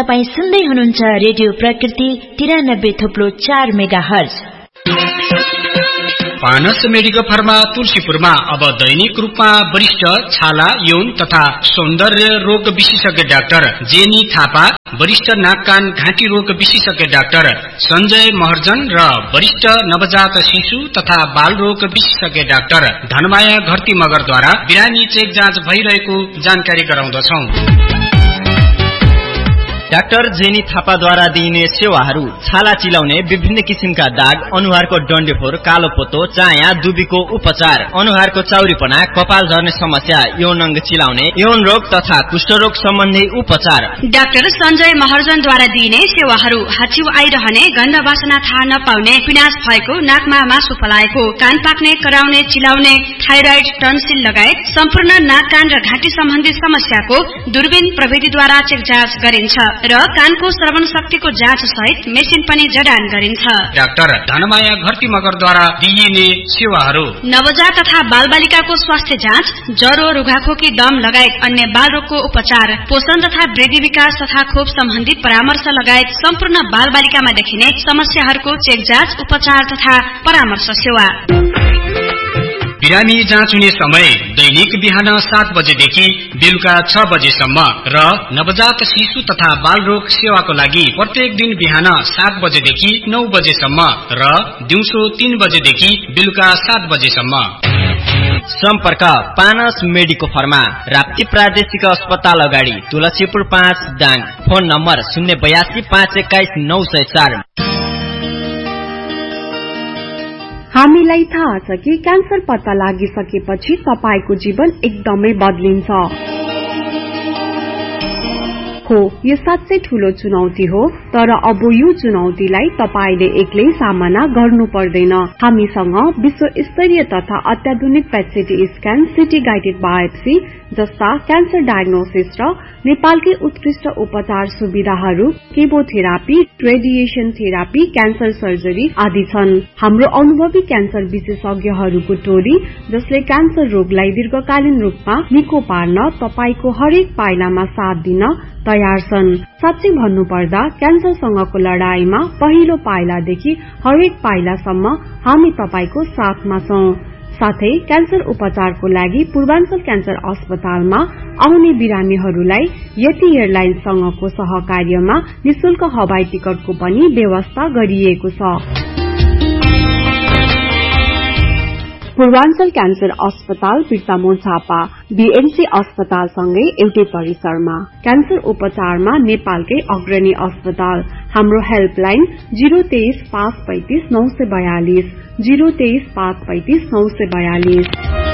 तपाई सुन्दै हुनुहुन्छ रेडियो प्रकृति 93.4 मेगाहर्ज। पानस मेडिकल फार्मा तुलसीपुरमा अब दैनिक रूपमा वरिष्ठ छाला यौन तथा सौन्दर्य रोग विशेषज्ञ डाक्टर जेनी थापा, वरिष्ठ नाक कान घाँटी रोग विशेषज्ञ डाक्टर सञ्जय महर्जन र वरिष्ठ नवजात शिशु तथा बाल रोग विशेषज्ञ डाक्टर धनमाया घरती मगरद्वारा बिरामी चेक जाँच भइरहेको जानकारी गराउँदछौं। डाक्टर जेनी थापाद्वारा दिइने सेवाहरू छाला चिलाउने, विभिन्न किसिमका दाग, अनुहारको डन्डेफोर, कालो पोतो, चाया, दुबीको उपचार, अनुहारको चाउरीपना, कपाल झर्ने समस्या, यौन अंग चिलाउने, यौन रोग तथा कुष्ठरोग सम्बन्धी उपचार। डाक्टर सञ्जय महर्जनद्वारा दिइने सेवाहरू हाच्छिउ आइरहने, गन्ध वासना थाहा नपाउने, पिनास भएको, नाकमा मासु पलाएको, कान पाक्ने, कराउने, चिलाउने, थाइराइड, टन्सिल लगायत सम्पूर्ण नाक कान र घाँटी सम्बन्धी समस्याको दूरबीन प्रविधिद्वारा चेक जाँच गरिन्छ र कानको श्रवण शक्तिको जाँच सहित मेसिन पनि जडान गरिन्छ। डाक्टर धनमाया घरती मगरद्वारा दिइने सेवाहरू नवजात तथा बालबालिकाको स्वास्थ्य जाँच, ज्वरो, रुघाखोकी, दम लगायत अन्य बाल रोगको उपचार, पोषण तथा वृद्धि विकास तथा खोप सम्बन्धी परामर्श लगायत सम्पूर्ण बालबालिकामा देखिने समस्याहरूको चेक जाँच, उपचार तथा परामर्श सेवा। बिरामी जाँच हुने समय दैनिक बिहान 7 बजेदेखि बेलुका 6 बजेसम्म र नवजात शिशु तथा बाल रोग सेवाको लागि प्रत्येक दिन बिहान 7 बजेदेखि 9 बजेसम्म र दिउँसो 3 बजेदेखि बेलुका 7 बजेसम्म। सम्पर्क पानस मेडिको फार्मा, राप्ती प्रादेशिक अस्पताल अगाडि, तुलसीपुर 5 दाङ। Phone number 082 521 904। हामीलाई थाहा छ कि क्यान्सर पत्ता लागिसकेपछि तपाईको जीवन एकदमै बदलिन्छ। हो, यो साँच्चै ठूलो चुनौती हो, तर अब यो चुनौतीलाई तपाईले एक्लै सामना गर्नु पर्दैन। हामीसँग विश्व स्तरीय तथा अत्याधुनिक पेट स्क्यान, सिटी गाइडेड बायोप्सी जस्ता क्यान्सर डायग्नोसिस र नेपालकै उत्कृष्ट उपचार सुविधाहरू, chemotherapy, radiation therapy, cancer surgery आदि छन्। हाम्रो अनुभवी क्यान्सर विशेषज्ञहरूको टोली जसले क्यान्सर रोगलाई दीर्घकालीन रूपमा निको पार्न तपाईको हरेक पाइलामा साथ दिन तयार छन्। साँच्चै भन्नुपर्दा क्यान्सरसँगको लडाईमा पहिलो पाइलादेखि हरेक पाइलासम्म हामी तपाईको साथमा छौं। साथै क्यान्सर उपचारको लागि पूर्वाञ्चल क्यान्सर अस्पतालमा आउने बिरामीहरूलाई यति एयरलाइन्ससँगको सहकार्यमा निशुल्क हवाई टिकटको पनि व्यवस्था गरिएको छ। पूर्वाञ्चल क्यान्सर अस्पताल बिर्तामोड झापा, बीएमसी अस्पतालसँगै एउटै परिसरमा। क्यान्सर उपचारमा नेपालकै अग्रणी अस्पताल। हाम्रो हेल्पलाइन 023 535 942 023 535 942।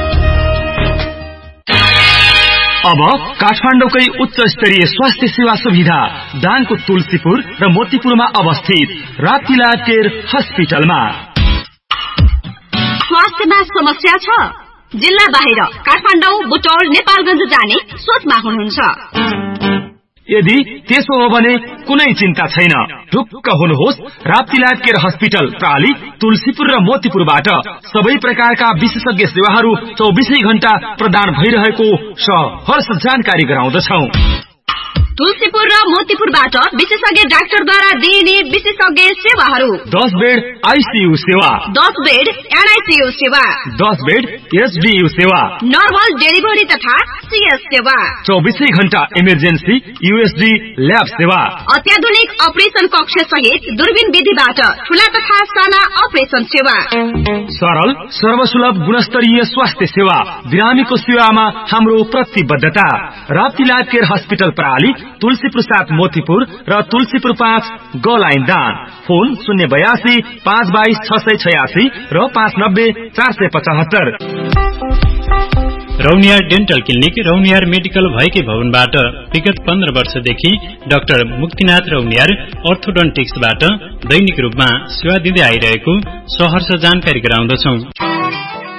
अब काठमाडौँकै उच्च स्तरीय स्वास्थ्य सेवा सुविधा दाङको तुलसीपुर र मोतीपुरमा अवस्थित राप्ती केयर हस्पिटलमा। स्वास्थ्यमा समस्या छ? जिल्ला बाहिर काठमाडौँ, बुटौल, नेपालगञ्ज जाने सोचमा हुनुहुन्छ? यदि त्यसो हो भने कुनै चिन्ता छैन। ढुक्क हुनुहोस्, राप्ती केयर हस्पिटल प्राली, तुलसीपुर र मोतीपुरबाट सबै प्रकारका विशेषज्ञ सेवाहरू 24 घण्टा प्रदान भइरहेको सहर्ष जानकारी गराउँदछौ। तुलसीपुर र मोतीपुरबाट विशेषज्ञ डाक्टरद्वारा दिइने विशेषज्ञ सेवाहरू: 10 बेड आईसीयू सेवा, 10 बेड एनआईसीयू सेवा, 10 बेड एसडीयू सेवा, नर्मल डेलिभरी तथा सीएस सेवा, 24 घण्टा इमर्जेन्सी यूएसडी ल्याब सेवा, अत्याधुनिक अपरेसन कक्ष सहित दूरबीन विधिबाट ठूला तथा साना अपरेसन सेवा, सरल सर्वसुलभ गुणस्तरीय स्वास्थ्य सेवा। बिरामीको सेवामा हाम्रो प्रतिबद्धता। राप्ती केयर हस्पिटल प्राली, तुलसीपुर 7 मोतीपुर र तुलसीपुर 5 गलाइन दान। फोन 082 522 686 र 590 475। Rauniyar dental clinic Rauniyar medical भएकै भवनबाट विगत 15 वर्षदेखि डाक्टर मुक्तिनाथ रौनियार अर्थोडन्टिक्सबाट दैनिक रूपमा सेवा दिँदै आइरहेको सहर्ष जानकारी गराउँदछौ।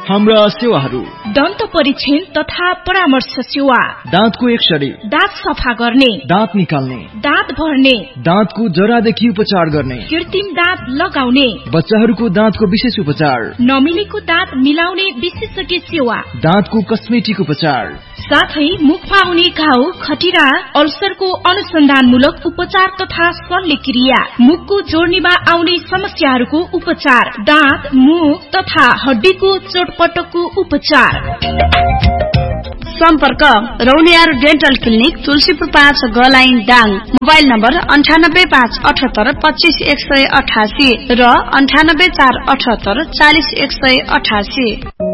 हाम्रा सेवाहरू: दन्त परीक्षण तथा परामर्श सेवा, दाँतको एक्सरे, दाँत सफा गर्ने, दाँत निकाल्ने, दाँत भर्ने, दाँतको जरादेखि उपचार गर्ने, कृत्रिम दाँत लगाउने, बच्चाहरूको दाँतको विशेष उपचार, नमिलेको दाँत मिलाउने विशेषज्ञ सेवा, दाँतको कस्मेटिक उपचार, साथै मुखमा हुने घाउ, खटिरा, अल्सरको अनुसन्धानमूलक उपचार तथा शल्यक्रिया, मुखको जोड्नीमा आउने समस्याहरूको उपचार, दाँत, मुख तथा हड्डीको चोटपटकको उपचार। सम्पर्क Rauniyar dental clinic, Tulsipur 5 गलाइन Dang. Mobile number 9857825188 र 9848840188।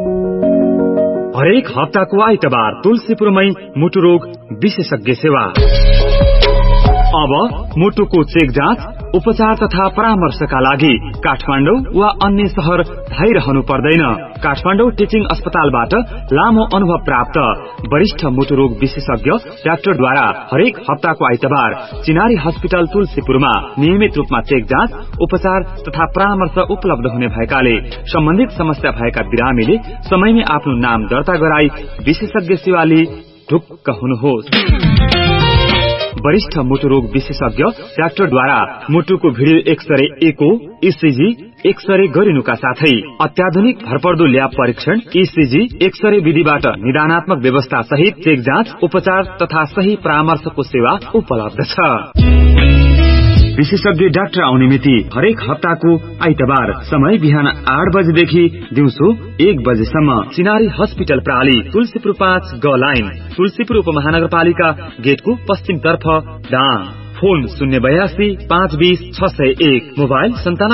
हरेक हप्ताको आइतबार तुलसीपुरमै मुटु रोग विशेषज्ञ सेवा। अब मुटुको चेक जाँच, उपचार तथा परामर्शका लागि काठमाडौँ वा अन्य शहर धाइरहनु पर्दैन। काठमाडौँ टिचिङ अस्पतालबाट लामो अनुभव प्राप्त वरिष्ठ मुटु रोग विशेषज्ञ डाक्टरद्वारा हरेक हप्ताको आइतबार चिनारी हस्पिटल तुलसीपुरमा नियमित रूपमा चेक जाँच, उपचार तथा परामर्श उपलब्ध हुने भएकाले सम्बन्धित समस्या भएका बिरामीले समयमै आफ्नो नाम दर्ता गराई विशेषज्ञ सेवा लिई ढुक्क हुनुहोस्। वरिष्ठ मुटु रोग विशेषज्ञ डाक्टरद्वारा मुटुको भिडियो एक्सरे, एको, ईसीजी, एक्सरे गरिनुका साथै अत्याधुनिक भरपर्दो ल्याब परीक्षण, ईसीजी, एक्सरे विधिबाट निदानात्मक व्यवस्था सहित चेक जाँच, उपचार तथा सही परामर्शको सेवा उपलब्ध छ। विशेषज्ञ डाक्टर आउने मिति हरेक हप्ताको आइतबार, समय बिहान 8 बजेदेखि दिउँसो 1 बजेसम्म। चिनारी हस्पिटल प्राली, तुलसीपुर 5 ग लाइन, तुलसीपुर उपमहानगरपालिका गेटको पश्चिमतर्फ दाङ। फोन 082-520-601, मोबाइल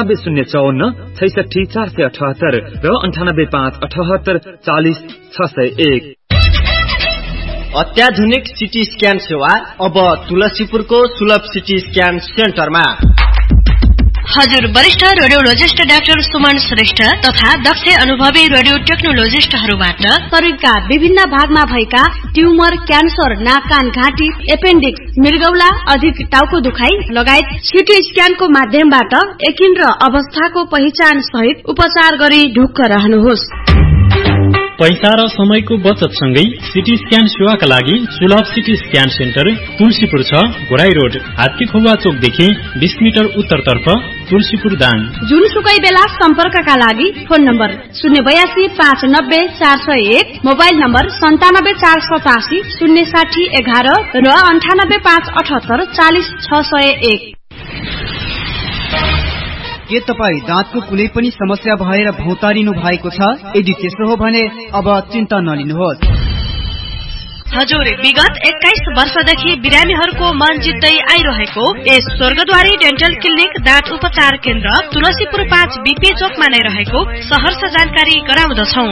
97-054-66478 र 98-578-40-601। अत्याधुनिक सिटी स्क्यान सेवा अब तुलसीपुरको सुलभ सिटी स्क्यान सेन्टरमा। हजुर, वरिष्ठ रेडियोलोजिस्ट डाक्टर सुमन श्रेष्ठ तथा दक्ष अनुभवी रेडियो टेक्नोलोजिस्टहरूबाट शरीरका विभिन्न भागमा भएका ट्युमर, क्यान्सर, नाक कान घाँटी, एपेन्डिक्स, मृगौला, अधिक टाउको दुखाइ लगायत सिटी स्क्यानको माध्यमबाट यकिन र अवस्थाको पहिचान सहित उपचार गरी ढुक्क रहनुहोस्। पैसा र समयको बचत सँगै सिटी स्क्यान सेवाका लागि सुलभ CT scan centre Tulsipur 6 Ghorahi road, हात्तीखोवा चोकदेखि 20 metre उत्तरतर्फ, तुलसीपुर दाङ। जुनसुकै बेला सम्पर्कका लागि फोन नम्बर 082-590-401, मोबाइल नम्बर 97-487-060-11 र 98-578-40-601। के तपाईँ दाँतको कुनै पनि समस्या भएर भौतारिनु भएको छ? यदि त्यसो हो भने अब चिन्ता नलिनुहोस्। हजुर, विगत 21 वर्षदेखि बिरामीहरूको मन जित्दै आइरहेको यस स्वर्गद्वारी डेन्टल क्लिनिक दाँत उपचार केन्द्र तुलसीपुर 5 बीपी चोकमा नै रहेको सहर्ष जानकारी गराउँदछौ।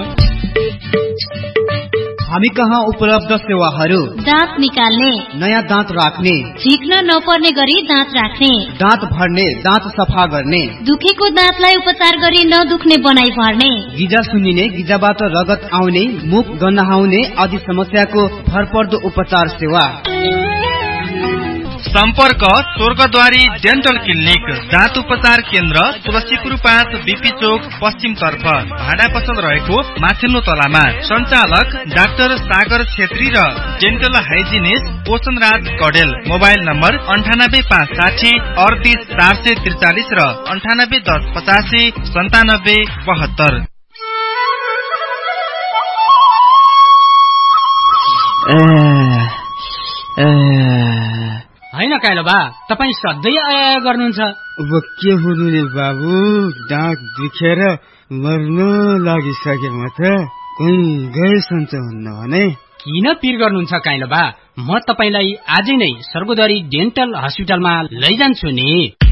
हामी कहाँ उपलब्ध सेवाहरू: दाँत निकाल्ने, नयाँ दाँत राख्ने, झिक्न नपर्ने गरी दाँत राख्ने, दाँत भर्ने, दाँत सफा गर्ने, दुखेको दाँतलाई उपचार गरी नदुख्ने बनाई भर्ने, गिजा सुन्निने, गिजाबाट रगत आउने, मुख गन्हाउने आदि समस्याको भरपर्दो उपचार सेवा। सम्पर्क स्वर्गद्वारी डेन्टल क्लिनिक दाँत उपचार केन्द्र तुलसीपुर 5 बीपी चोक पश्चिमतर्फ, भाडा पसल रहेको माथिल्लो तलामा। सञ्चालक डाक्टर सागर छेत्री र डेन्टल हाइजिनिस्ट पोषण राज कडेल। मोबाइल नम्बर 98-560-38-443 र 98-10-85-97-72। होइन काइलो बा, तपाईँ सधैँ आया गर्नुहुन्छ। अब के हुनु नि बाबु, दाँत दुखेर मर्न लागिसकेको म त। कोही गए सन्च हुन्न भने। किन पिर गर्नुहुन्छ काइलो बा? म तपाईलाई आजै नै स्वर्गद्वारी डेन्टल हस्पिटलमा लैजान्छु नि।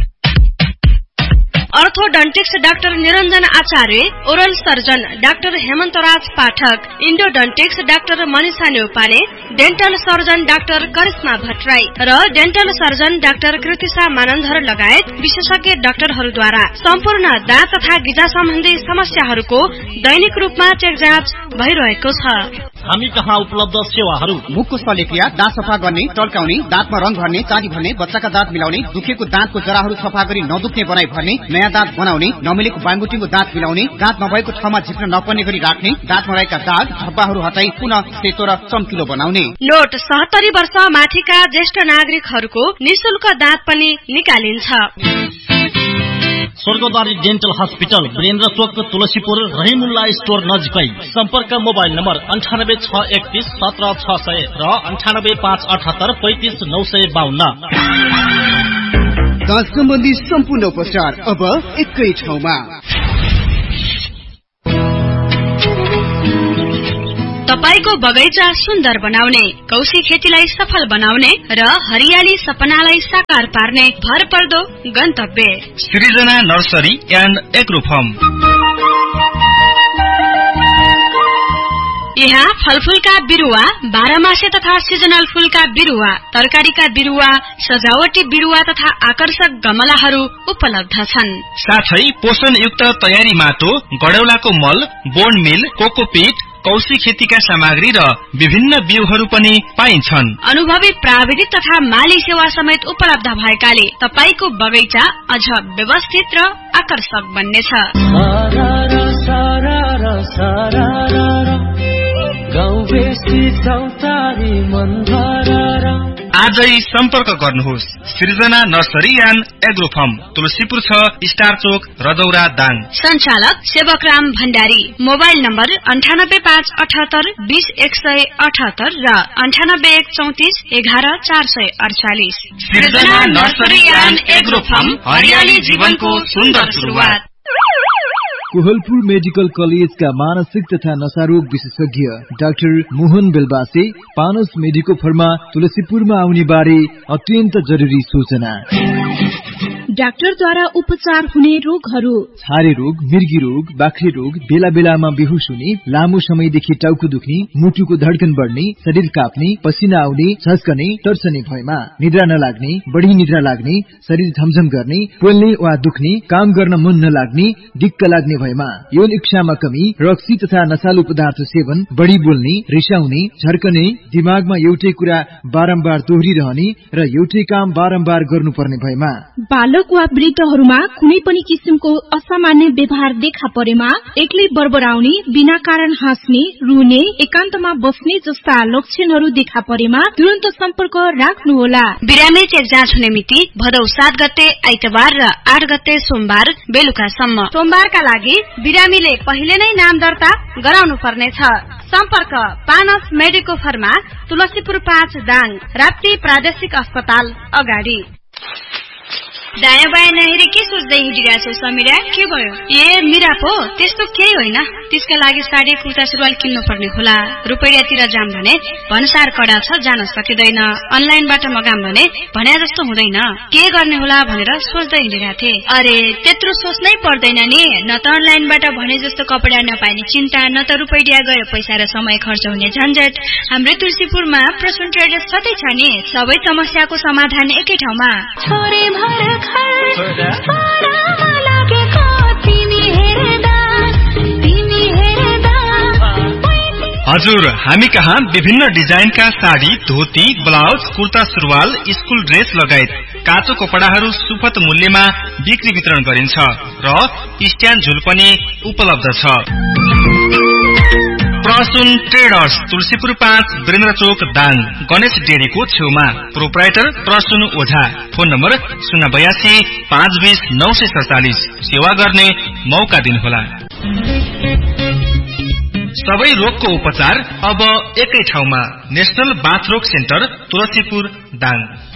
अर्थोडन्टिक्स डाक्टर निरञ्जन आचार्य, ओरल सर्जन डाक्टर हेमन्तराज पाठक, इन्डोडन्टिक्स doctor Manisha Neupane, dental surgeon doctor Karishma Bhattarai र dental surgeon doctor Kritisha Manandhar लगायत विशेषज्ञ डाक्टरहरूद्वारा सम्पूर्ण दाँत तथा गिजा सम्बन्धी समस्याहरूको दैनिक रूपमा चेक जाँच भइरहेको छ। हामी कहाँ उपलब्ध सेवाहरू। मुखको शल्यक्रिया, दाँत सफा गर्ने, टल्काउने, दाँतमा रङ भर्ने, चाँदी भर्ने, बच्चाका दाँत मिलाउने, दुखेको दाँतको जराहरू सफा गरी नदुख्ने बनाई भर्ने, नयाँ दाँत बनाउने, नमिलेको बाङबुटीको दाँत मिलाउने, दाँत नभएको ठाउँमा झिक्न नपर्ने गरी राख्ने, दाँतमा रहेका दाग धब्बाहरू हटाई पुनः सेतो र चम्किलो बनाउने। नोट 70 वर्ष माथिका ज्येष्ठ नागरिकहरूको निशुल्क दाँत पनि निकालिन्छ। स्वर्गद्वारी डेन्टल हस्पिटल, वीरेन्द्र चोक, तुलसीपुर, रहिमुल्ला स्टोर नजिकै। सम्पर्क मोबाइल नम्बर 986131 17600 र 9858 35952। दाँत सम्बन्धी सम्पूर्ण उपचार अब एकै ठाउँमा। तपाईको बगैँचा सुन्दर बनाउने, कौशी खेतीलाई सफल बनाउने र हरियाली सपनालाई साकार पार्ने भरपर्दो गन्तव्य सृजना नर्सरी एन्ड एग्रो फार्म। यहाँ फलफूलका बिरुवा, बाह्रमासे तथा सिजनल फूलका बिरुवा, तरकारीका बिरुवा, सजावटी बिरुवा तथा आकर्षक गमलाहरू उपलब्ध छन्। साथै पोषणयुक्त तयारी माटो, गडौलाको मल, बोन मिल, कोकोपीट, कौशी खेतीका सामग्री र विभिन्न बिउहरू पनि पाइन्छन्। अनुभवी प्राविधिक तथा माली सेवा समेत उपलब्ध भएकाले तपाईको बगैँचा अझ व्यवस्थित र आकर्षक बन्नेछ। आजै सम्पर्क गर्नुहोस् सृजना nursery and agro farm, Tulsipur 6, star चोक, रजौरा, दाङ। सञ्चालक सेवकराम भण्डारी। मोबाइल नम्बर 98578 20178 र 98134 11448। सृजना नर्सरी एन्ड एग्रो फार्म, हरियाली जीवनको सुन्दर सुरुवात। कोहलपुर मेडिकल कलेजका मानसिक तथा नशारोग विशेषज्ञ doctor Mohan Belbase पानस medico pharma तुलसीपुरमा आउने बारे अत्यन्त जरुरी सूचना। डाक्टरद्वारा उपचार हुने रोगहरू: छारे रोग, मिर्गी रोग, बाख्रे रोग, बेला बेलामा बेहुस हुने, लामो समयदेखि टाउको दुख्ने, मुटुको धड्कन बढ्ने, शरीर काप्ने, पसिना आउने, झस्कने, तर्सने भएमा, निद्रा नलाग्ने, बढी निद्रा लाग्ने, शरीर झमझम गर्ने, पोल्ने वा दुख्ने, काम गर्न मन नलाग्ने, दिक्क लाग्ने भएमा, यौन इच्छामा कमी, रक्सी तथा नशालु पदार्थ सेवन, बढी बोल्ने, रिसाउने, झर्कने, दिमागमा एउटै कुरा बारम्बार दोहोरिरहने र एउटै काम बारम्बार गर्नुपर्ने भएमा, बालक वा वृद्धहरूमा कुनै पनि किसिमको असामान्य व्यवहार देखा परेमा, एक्लै बरबराउने, बिना कारण हाँस्ने, रुने, एकान्तमा बस्ने जस्ता लक्षणहरू देखा परेमा तुरन्त सम्पर्क राख्नुहोला। बिरामी चेक जाँच हुने मिति भदौ 7 गते आइतबार र 8 गते सोमबार बेलुकासम्म। सोमबारका लागि बिरामीले पहिले नै नाम दर्ता गराउनु पर्नेछ। सम्पर्क पानस मेडिको फर्मा, तुलसीपुर 5, दाङ, राप्ती प्रादेशिक अस्पताल अगाडि। दायाँ बायाँ नहेरी के सोच्दै हिँडिरहेको छौ समीरा? के भयो? ए मिरा पो त्यस्तो केही होइन। त्यसका लागि साडी कुर्ता सुरुवाल किन्नु पर्ने होला। रुपैयाँतिर जाम भने भन्सार कडा छ, जान सकिँदैन। अनलाइनबाट मगाम भने भन्या जस्तो हुँदैन। के गर्ने होला भनेर सोच्दै हिँडिरहेको थिएँ। अरे त्यत्रो सोच्नै पर्दैन नि। न त अनलाइनबाट भने जस्तो कपडा नपाइने चिन्ता, न त रुपैयाँ गयो पैसा र समय खर्च हुने झन्झट। हाम्रै तुलसीपुरमा प्रसून ट्रेडर्स छँदै छ नि। सबै समस्याको समाधान एकै ठाउँमा। हजुर, हामी कहाँ विभिन्न डिजाइनका साडी, धोती, ब्लाउज, कुर्ता सुरुवाल, स्कुल ड्रेस लगायत काचो कपडाहरू सुपथ मूल्यमा बिक्री वितरण गरिन्छ र स्ट्यान्ड झुल पनि उपलब्ध छ। प्रसून ट्रेडर्स, तुलसीपुर 5, वीरेन्द्र चोक, दाङ, गणेश डेरीको छेउमा। प्रोप्राइटर प्रसून ओझा। Phone number 082 520 947। सेवा गर्ने मौका दिनुहोला। सबै रोगको उपचार अब एकै ठाउँमा। नेशनल बाथ रोग सेन्टर, तुलसीपुर, दाङ।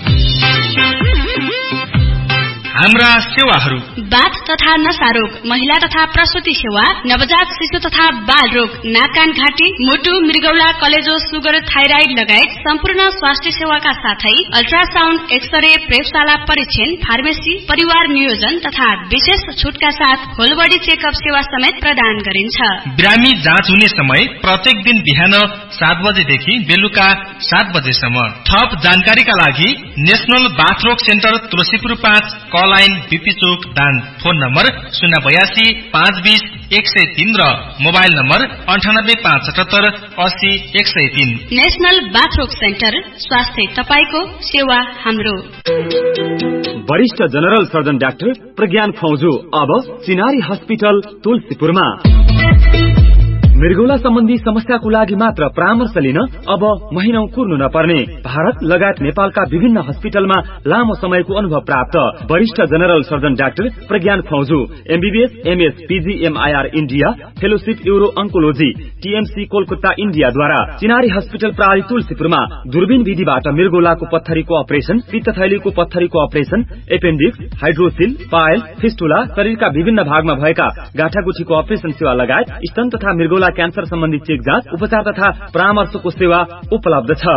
हाम्रा सेवाहरू: बाथ तथा नशा रोग, महिला तथा प्रसुति सेवा, नवजात शिशु तथा बाल रोग, नाक कान घाँटी, मुटु, मृगौला, कलेजो, सुगर, थाइराइड लगायत सम्पूर्ण स्वास्थ्य सेवाका साथै अल्ट्रासाउण्ड, एक्सरे, प्रयोगशाला परीक्षण, फार्मेसी, परिवार नियोजन तथा विशेष छुटका साथ होल बडी चेकअप सेवा समेत प्रदान गरिन्छ। बिरामी जाँच हुने समय प्रत्येक दिन बिहान 7 बजेदेखि बेलुका 7 बजेसम्म। थप जानकारीका लागि नेशनल बाथ रोग सेन्टर, तुलसीपुर 5, लाइन बीपी चोक दाङ। फोन नम्बर 082 520 103 र मोबाइल नम्बर 98 577 80 103। नेशनल बाथरोग सेन्टर, स्वास्थ्य तपाईको, सेवा हाम्रो। वरिष्ठ जनरल सर्जन डाक्टर प्रज्ञान फौजू अब चिनारी हस्पिटल तुलसीपुरमा। मृगौला सम्बन्धी समस्याको लागि मात्र परामर्श लिन अब महिनौ कुर्नु नपर्ने। भारत लगायत नेपालका विभिन्न हस्पिटलमा लामो समयको अनुभव प्राप्त वरिष्ठ जनरल सर्जन डाक्टर प्रज्ञान फौजू MBBS MS PG एमआईआर India fellowship euro अंकोलोजी TMC Kolkata इन्डियाद्वारा चिनारी हस्पिटल प्राली तुलसीपुरमा दूरबीन विधिबाट मृगौलाको पत्थरीको अपरेशन, पित्तथैलीको पत्थरीको अपरेशन, एपेन्डिक्स, हाइड्रोसिल, पायल, फिस्टुला, शरीरका विभिन्न भागमा भएका गाठागुठीको अपरेशन सेवा लगायत स्तन तथा मृगौला क्यान्सर सम्बन्धी चेक जाँच, उपचार तथा परामर्शको सेवा उपलब्ध छ।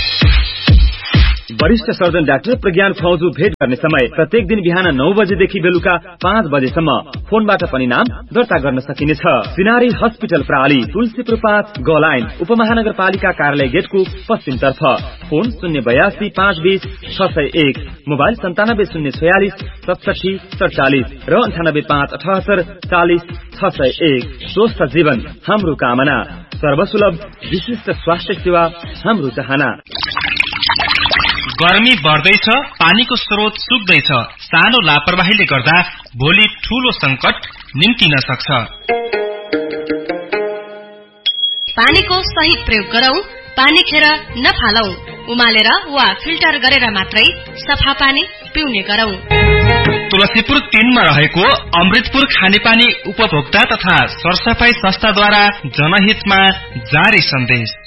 वरिष्ठ सर्जन डाक्टर प्रज्ञान फौजू भेट गर्ने समय प्रत्येक दिन बिहान 9 बजेदेखि बेलुका 5 बजेसम्म। फोनबाट पनि नाम दर्ता गर्न सकिनेछ। चिनारी हस्पिटल प्राली तुलसीपुर 5 ग लाइन उपमहानगरपालिका कार्यालय गेटको पश्चिमतर्फ। फोन 082 520 601, मोबाइल 97 046 67 47 र 98 578 40 601। स्वस्थ जीवन हाम्रो कामना, सर्वसुलभ विशिष्ट स्वास्थ्य सेवा हाम्रो चाहना। गर्मी बढ्दैछ, पानीको स्रोत सुक्दैछ। सानो लापरवाहीले गर्दा भोलि ठूलो संकट निम्तिन सक्छ। पानीको सही प्रयोग गरौं, पानी खेर नफालौ। उमालेर वा फिल्टर गरेर मात्रै सफा पानी पिउने गरौं। तुलसीपुर 3 मा रहेको अमृतपुर खानेपानी उपभोक्ता तथा सरसफाई संस्थाद्वारा जनहितमा जारी सन्देश।